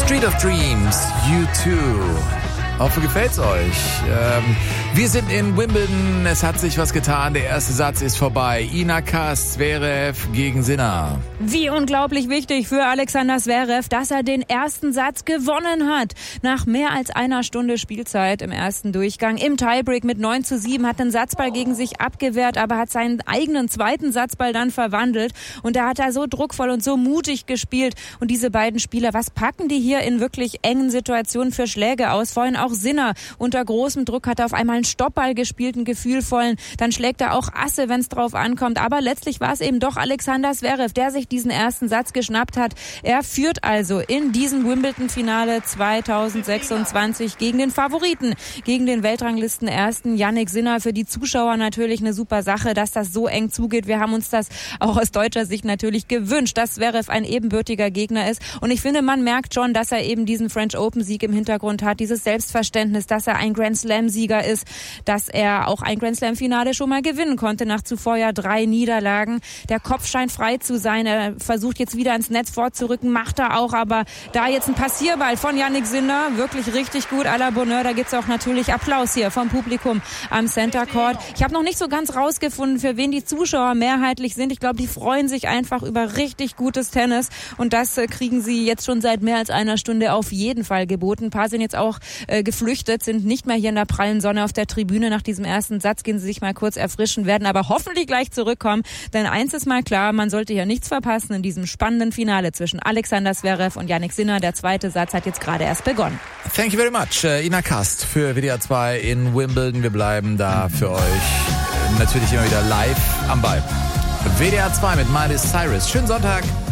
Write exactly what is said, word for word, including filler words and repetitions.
Street of Dreams, U zwei. Hoffe, gefällt's euch. Ähm, wir sind in Wimbledon. Es hat sich was getan. Der erste Satz ist vorbei. Ina Kast, Zverev gegen Sinner. Wie unglaublich wichtig für Alexander Zverev, dass er den ersten Satz gewonnen hat. Nach mehr als einer Stunde Spielzeit im ersten Durchgang. Im Tiebreak mit neun zu sieben hat den Satzball gegen sich abgewehrt, aber hat seinen eigenen zweiten Satzball dann verwandelt. Und da hat er so druckvoll und so mutig gespielt. Und diese beiden Spieler, was packen die hier in wirklich engen Situationen für Schläge aus? Vorhin auch Sinner unter großem Druck hat er auf einmal einen Stoppball gespielt, einen gefühlvollen. Dann schlägt er auch Asse, wenn es drauf ankommt. Aber letztlich war es eben doch Alexander Zverev, der sich diesen ersten Satz geschnappt hat. Er führt also in diesem Wimbledon-Finale zweitausendsechsundzwanzig gegen den Favoriten, gegen den Weltranglisten-Ersten Jannik Sinner. Für die Zuschauer natürlich eine super Sache, dass das so eng zugeht. Wir haben uns das auch aus deutscher Sicht natürlich gewünscht, dass Zverev ein ebenbürtiger Gegner ist. Und ich finde, man merkt schon, dass er eben diesen French Open-Sieg im Hintergrund hat, dieses Selbstverständnis, dass er ein Grand Slam-Sieger ist, dass er auch ein Grand Slam-Finale schon mal gewinnen konnte, nach zuvor ja drei Niederlagen. Der Kopf scheint frei zu sein, er versucht jetzt wieder ins Netz vorzurücken, macht er auch, aber da jetzt ein Passierball von Jannik Sinner, wirklich richtig gut, à la Bonheur, da gibt's auch natürlich Applaus hier vom Publikum am Center Court. Ich habe noch nicht so ganz rausgefunden, für wen die Zuschauer mehrheitlich sind. Ich glaube, die freuen sich einfach über richtig gutes Tennis und das äh, kriegen sie jetzt schon seit mehr als einer Stunde auf jeden Fall geboten. Ein paar sind jetzt auch äh, geflüchtet, sind nicht mehr hier in der prallen Sonne auf der Tribüne. Nach diesem ersten Satz gehen sie sich mal kurz erfrischen, werden aber hoffentlich gleich zurückkommen. Denn eins ist mal klar, man sollte hier nichts verpassen in diesem spannenden Finale zwischen Alexander Zverev und Jannik Sinner. Der zweite Satz hat jetzt gerade erst begonnen. Thank you very much, uh, Ina Kast für W D R zwei in Wimbledon. Wir bleiben da für euch natürlich immer wieder live am Ball. W D R zwei mit Miley Cyrus. Schönen Sonntag.